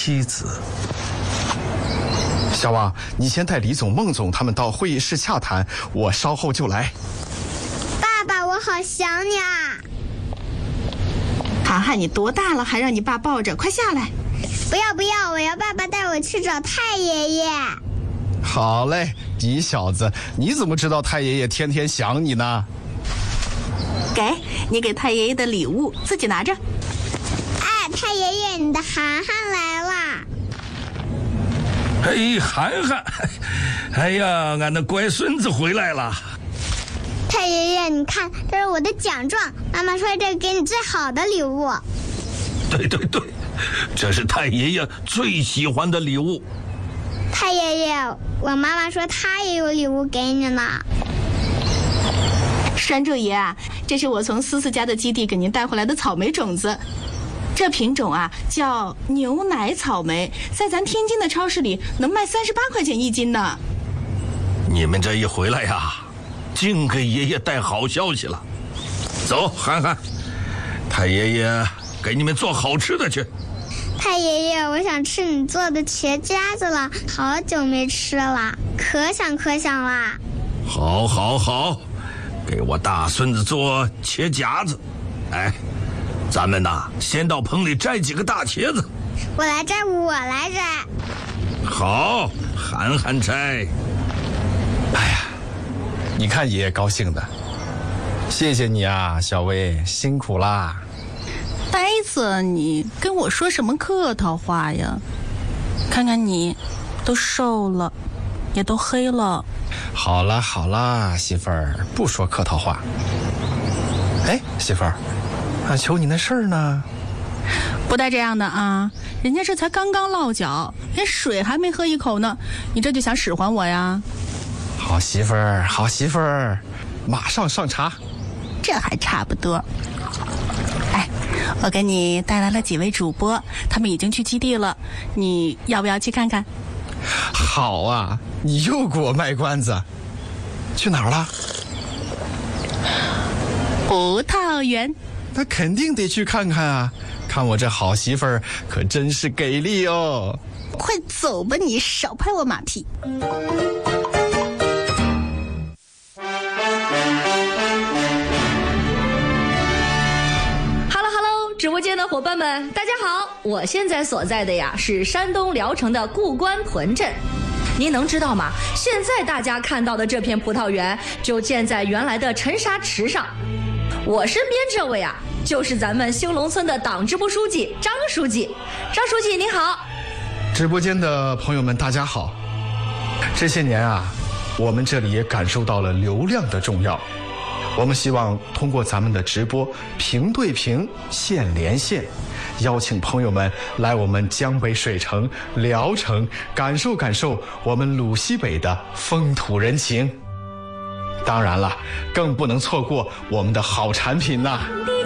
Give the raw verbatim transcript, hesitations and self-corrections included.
妻子。小王，你先带李总、孟总他们到会议室洽谈，我稍后就来。 爸爸，我好想你啊！ 涵涵，你多大了，还让你爸抱着？快下来！ 不要不要，我要爸爸带我去找太爷爷。 好嘞，你小子，你怎么知道太爷爷天天想你呢？ 给你给太爷爷的礼物，自己拿着。 哎，太爷爷，你的涵涵来了。 哎，涵涵，哎呀，俺的乖孙子回来了。 太爷爷，你看，这是我的奖状，妈妈说这给你最好的礼物。 对对对，这是太爷爷最喜欢的礼物。 太爷爷，我妈妈说她也有礼物给你呢。 山柱爷啊，这是我从思思家的基地给您带回来的草莓种子。这品种啊叫牛奶草莓，在咱天津的超市里能卖三十八块钱一斤呢。 你们这一回来呀，净给爷爷带好消息了。走，涵涵，太爷爷给你们做好吃的去。 太爷爷，我想吃你做的茄夹子了，好久没吃了，可想可想啦。 好，好，好，给我大孙子做茄夹子。哎，咱们呐，先到棚里摘几个大茄子。 我来摘，我来摘。 好，涵涵摘。 哎呀，你看爷爷高兴的。谢谢你啊，小薇，辛苦啦。 呆子，你跟我说什么客套话呀？看看你，都瘦了，也都黑了。 好了好了，媳妇儿，不说客套话。哎，媳妇儿，啊，求你那事儿呢？ 不带这样的啊！人家这才刚刚落脚，连水还没喝一口呢，你这就想使唤我呀？ 好媳妇儿，好媳妇儿，马上上茶。 这还差不多。哎，我给你带来了几位主播，他们已经去基地了，你要不要去看看？ 好啊，你又给我卖关子。去哪儿了？ 葡萄园。 那肯定得去看看啊！看我这好媳妇儿可真是给力哦。 快走吧，你少拍我马屁。 直播间的伙伴们，大家好！我现在所在的呀是山东聊城的固关屯镇。您能知道吗？现在大家看到的这片葡萄园就建在原来的沉沙池上。我身边这位啊，就是咱们兴隆村的党支部书记张书记。张书记您好。 直播间的朋友们，大家好。这些年啊，我们这里也感受到了流量的重要。我们希望通过咱们的直播评对评、线连线，邀请朋友们来我们江北水城聊城，感受感受我们鲁西北的风土人情。当然了，更不能错过我们的好产品呐。